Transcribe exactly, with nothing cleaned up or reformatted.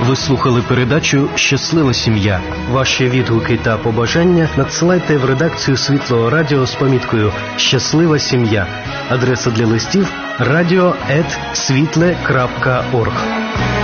Ви слухали передачу «Щаслива сім'я». Ваші відгуки та побажання надсилайте в редакцію Світлого Радіо з поміткою «Щаслива сім'я». Адреса для листів – радіо ет світле крапка орг.